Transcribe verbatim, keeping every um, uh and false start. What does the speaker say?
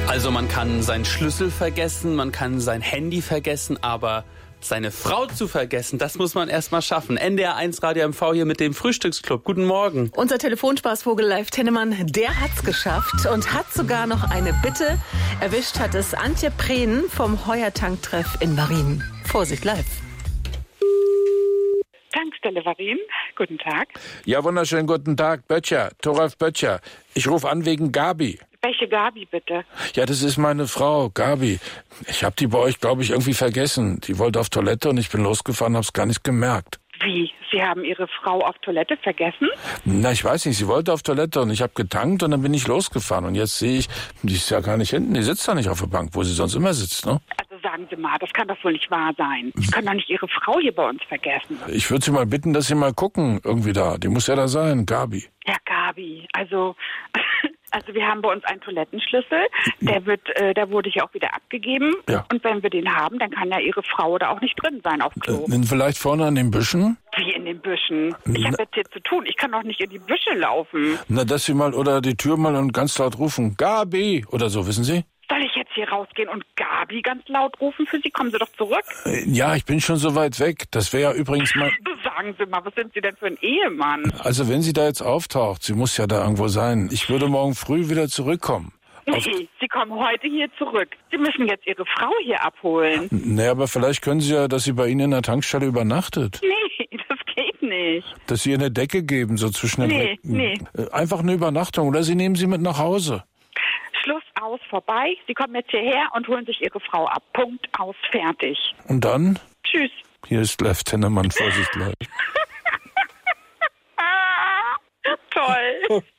Also man kann seinen Schlüssel vergessen, man kann sein Handy vergessen, aber seine Frau zu vergessen, das muss man erst mal schaffen. N D R eins Radio M V hier mit dem Frühstücksclub. Guten Morgen. Unser Telefonspaßvogel Live Tennemann, der hat's geschafft und hat sogar noch eine Bitte. Erwischt hat es Antje Prehn vom Heuertank-Treff in Varin. Vorsicht, live. Tankstelle Varin, guten Tag. Ja, wunderschönen guten Tag, Böttcher, Thoralf Böttcher. Ich rufe an wegen Gabi. Welche Gabi bitte? Ja, das ist meine Frau, Gabi. Ich habe die bei euch, glaube ich, irgendwie vergessen. Die wollte auf Toilette und ich bin losgefahren, hab's gar nicht gemerkt. Wie? Sie haben Ihre Frau auf Toilette vergessen? Na, ich weiß nicht, sie wollte auf Toilette und ich habe getankt und dann bin ich losgefahren. Und jetzt sehe ich, die ist ja gar nicht hinten, die sitzt da nicht auf der Bank, wo sie sonst immer sitzt, ne? Also sagen Sie mal, das kann doch wohl nicht wahr sein. Sie können doch nicht Ihre Frau hier bei uns vergessen. Ich würde sie mal bitten, dass sie mal gucken, irgendwie da. Die muss ja da sein, Gabi. Ja, Gabi, also... Also wir haben bei uns einen Toilettenschlüssel, der wird, äh, der wurde hier auch wieder abgegeben. Ja. Und wenn wir den haben, dann kann ja Ihre Frau da auch nicht drin sein auf Klo. Äh, vielleicht vorne an den Büschen? Wie in den Büschen? Ich habe jetzt hier zu tun. Ich kann doch nicht in die Büsche laufen. Na, dass sie mal oder die Tür mal und ganz laut rufen, Gabi oder so, wissen Sie? Soll ich jetzt hier rausgehen und Gabi ganz laut rufen für Sie? Kommen Sie doch zurück. Äh, ja, ich bin schon so weit weg. Das wäre ja übrigens mal... Sagen Sie mal, was sind Sie denn für ein Ehemann? Also wenn sie da jetzt auftaucht, sie muss ja da irgendwo sein. Ich würde morgen früh wieder zurückkommen. Nee, Sie kommen heute hier zurück. Sie müssen jetzt Ihre Frau hier abholen. Nee, aber vielleicht können Sie ja, dass sie bei Ihnen in der Tankstelle übernachtet. Nee, das geht nicht. Dass Sie ihr eine Decke geben, so zwischen den Nee, Ecken. nee. Einfach eine Übernachtung oder Sie nehmen sie mit nach Hause. Schluss, aus, vorbei. Sie kommen jetzt hierher und holen sich Ihre Frau ab. Punkt, aus, fertig. Und dann? Tschüss. Hier ist Live Tennemann, Vorsicht, live. Toll.